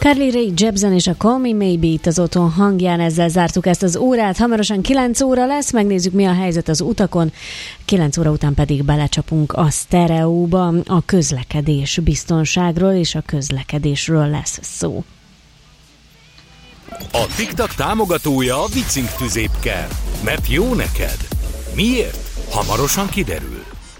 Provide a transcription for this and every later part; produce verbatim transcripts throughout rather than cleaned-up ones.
Carly Rae Jepsen és a Call Me Maybe itt az otthon hangján, ezzel zártuk ezt az órát. Hamarosan kilenc óra lesz, megnézzük, mi a helyzet az utakon. kilenc óra után pedig belecsapunk a sztereóba, a közlekedés biztonságról és a közlekedésről lesz szó. A TikTok támogatója a Vicink tüzépker, mert jó neked. Miért? Hamarosan kiderül.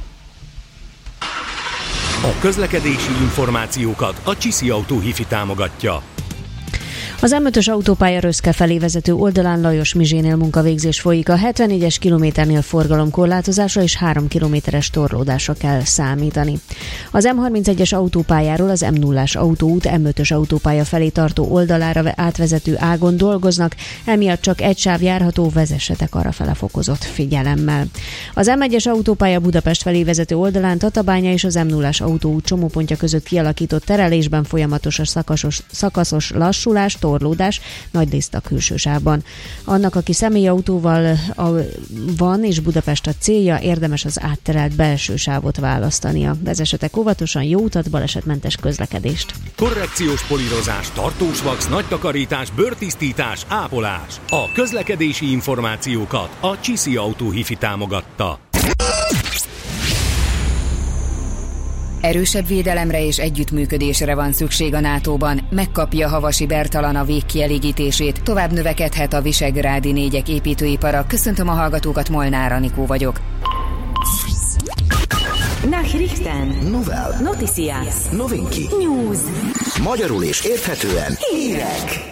A közlekedési információkat a Csiszi Autó Hifi támogatja. Az em ötös autópálya Röszke felé vezető oldalán Lajos Mizsénél munkavégzés folyik. A hetvennégyes kilométernél forgalomkorlátozásra és három kilométeres torlódásra kell számítani. Az em harmincegyes autópályáról az em nullás autóút em ötös autópálya felé tartó oldalára átvezető ágon dolgoznak, emiatt csak egy sáv járható, vezessetek arrafele fokozott figyelemmel. Az em egyes autópálya Budapest felé vezető oldalán Tatabánya és az em nullás autóút csomópontja között kialakított terelésben folyamatos a szakaszos, szakaszos lassulás, torlódás, Nagydíszt a külső sávban. Annak, aki személyautóval a, van és Budapest a célja, érdemes az átterelt belső sávot választania. Vezessetek óvatosan, jó utat, balesetmentes közlekedést. Korrekciós polírozás, tartós vax, nagy takarítás, bőrtisztítás, ápolás. A közlekedési információkat a Csiszi Autó Hifi támogatta. Erősebb védelemre és együttműködésre van szükség a nátóban, megkapja Havasi Bertalan a végkielégítését, tovább növekedhet a visegrádi négyek építőipara. Köszöntöm a hallgatókat, Molnár Anikó vagyok. Nachrichten. Novel. Noticias. Novinki. News. Magyarul és érthetően. Hírek.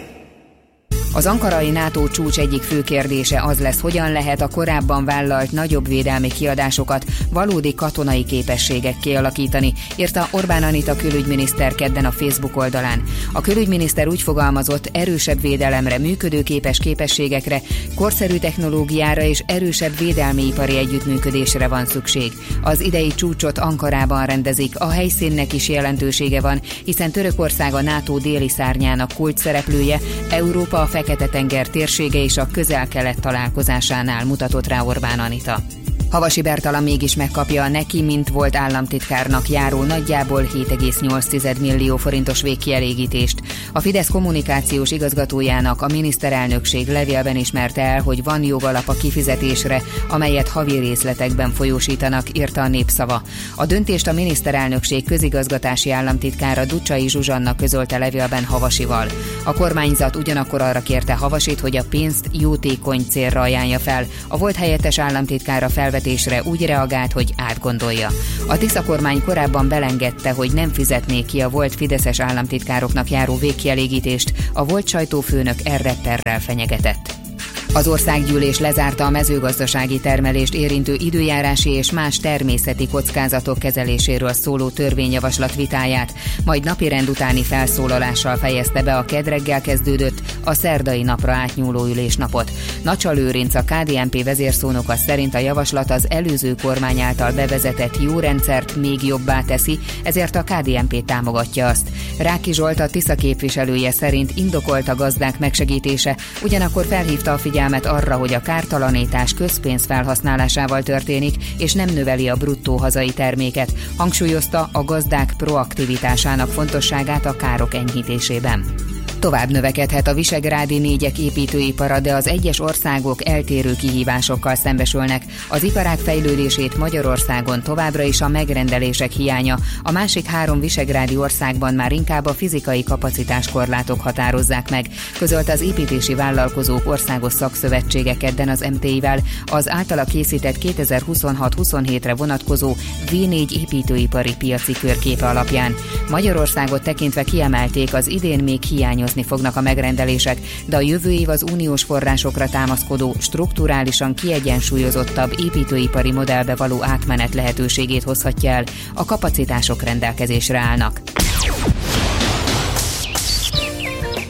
Az ankarai NATO csúcs egyik fő kérdése az lesz, hogyan lehet a korábban vállalt nagyobb védelmi kiadásokat valódi katonai képességek kialakítani, írta Orbán Anita külügyminiszter kedden a Facebook oldalán. A külügyminiszter úgy fogalmazott, erősebb védelemre, működőképes képességekre, korszerű technológiára és erősebb védelmi ipari együttműködésre van szükség. Az idei csúcsot Ankarában rendezik, a helyszínnek is jelentősége van, hiszen Törökország a NATO déli szárnyának kulcsszereplője, Európa a Fekete-tenger térsége és a Közel-Kelet találkozásánál, mutatott rá Orbán Anita. Havasi Bertalan mégis megkapja a neki, mint volt államtitkárnak járó nagyjából hét egész nyolc millió forintos végkielégítést. A Fidesz kommunikációs igazgatójának a miniszterelnökség levélben ismerte el, hogy van jogalap a kifizetésre, amelyet havi részletekben folyósítanak, írta a Népszava. A döntést a miniszterelnökség közigazgatási államtitkára Ducsai Zsuzsanna közölte levélben Havasival. A kormányzat ugyanakkor arra kérte Havasit, hogy a pénzt jótékony célra ajánlja fel. A volt helyettes államtitkára felvet úgy reagált, hogy átgondolja. A Tisza kormány korábban belengedte, hogy nem fizetné ki a volt fideszes államtitkároknak járó végkielégítést, a volt sajtófőnök erre perrel fenyegetett. Az országgyűlés lezárta a mezőgazdasági termelést érintő időjárási és más természeti kockázatok kezeléséről szóló törvényjavaslat vitáját, majd napirend utáni felszólalással fejezte be a kedd reggel kezdődött, a szerdai napra átnyúló ülésnapot. Nacsa Lőrinc, a ká dé en pé vezérszónoka szerint a javaslat az előző kormány által bevezetett jó rendszert még jobbá teszi, ezért a ká dé en pé támogatja azt. Ráki Zsolt, a Tisza képviselője szerint indokolt a gazdák megsegítése, ugyanakkor felhívta a figyelmet arra, hogy a kártalanítás közpénz felhasználásával történik, és nem növeli a bruttó hazai terméket. Hangsúlyozta a gazdák proaktivitásának fontosságát a károk enyhítésében. Tovább növekedhet a visegrádi négyek építőipara, de az egyes országok eltérő kihívásokkal szembesülnek. Az iparág fejlődését Magyarországon továbbra is a megrendelések hiánya, a másik három visegrádi országban már inkább a fizikai kapacitáskorlátok határozzák meg, közölte az építési vállalkozók országos szakszövetsége kedden az em té i-vel az általa készített kétezer-huszonhat huszonhétre vonatkozó vé négy építőipari piaci körképe alapján. Magyarországot tekintve kiemelték, az idén még hiányozni fognak a megrendelések, de a jövő év az uniós forrásokra támaszkodó, strukturálisan kiegyensúlyozottabb építőipari modellbe való átmenet lehetőségét hozhatja el, a kapacitások rendelkezésre állnak.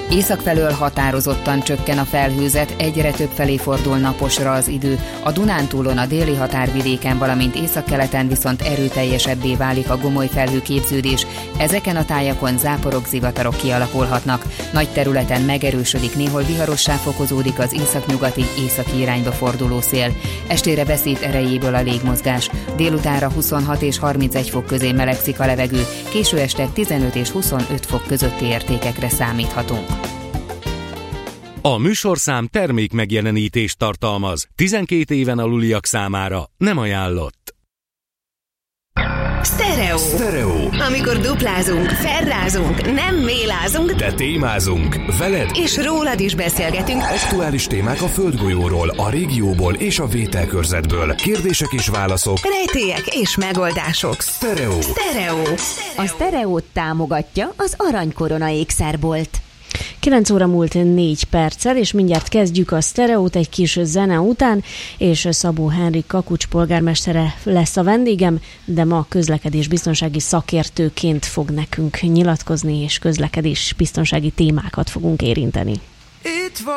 Észak felől határozottan csökken a felhőzet, egyre több felé fordul naposra az idő. A Dunántúlon, a déli határvidéken, valamint északkeleten viszont erőteljesebbé válik a gomoly felhőképződés. Ezeken a tájakon záporok, zivatarok kialakulhatnak. Nagy területen megerősödik, néhol viharossá fokozódik az északnyugati, északi irányba forduló szél. Estére veszít erejéből a légmozgás. Délutánra huszonhat és harmincegy fok közé melegszik a levegő, késő este tizenöt és huszonöt fok közötti értékekre számíthatunk. A műsorszám termék megjelenítést tartalmaz. tizenkét éven aluliak számára nem ajánlott. Sztereó. Sztereó. Amikor duplázunk, ferrázunk, nem mélázunk, de témázunk veled, és rólad is beszélgetünk. Aktuális témák a földgolyóról, a régióból és a vételkörzetből. Kérdések és válaszok, Rejtélyek és megoldások. Sztereó. Sztereó. A Sztereót támogatja az Aranykorona ékszerbolt. kilenc óra múlt négy perccel, és mindjárt kezdjük a Sztereót egy kis zene után, és Szabó Henrik Kakucs polgármestere lesz a vendégem, de ma közlekedés biztonsági szakértőként fog nekünk nyilatkozni, és közlekedés biztonsági témákat fogunk érinteni.